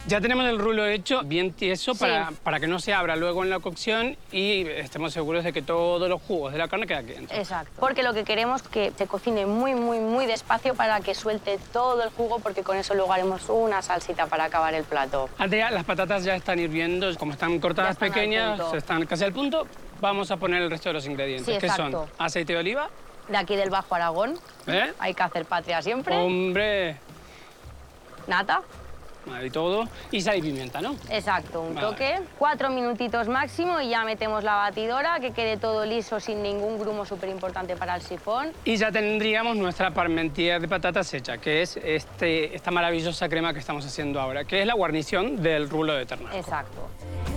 Ya tenemos el rulo hecho, bien tieso, Sí. para que no se abra luego en la cocción y estemos seguros de que todos los jugos de la carne quedan aquí dentro. Exacto. Porque lo que queremos es que se cocine muy despacio para que suelte todo el jugo, porque con eso luego haremos una salsita para acabar el plato. Andrea, las patatas ya están hirviendo, como están cortadas Ya están al pequeñas, punto. están casi al punto. Vamos a poner el resto de los ingredientes, Sí, que son exacto. aceite de oliva, De aquí del Bajo Aragón, hay que hacer patria siempre. hombre, Nata. y todo, y sal y pimienta, ¿no? Exacto, un Vale. toque. 4 minutitos máximo y ya metemos la batidora, que quede todo liso sin ningún grumo, súper importante para el sifón. Y ya tendríamos nuestra parmentilla de patatas hecha, que es esta maravillosa crema que estamos haciendo ahora, que es la guarnición del rulo de ternasco. Exacto.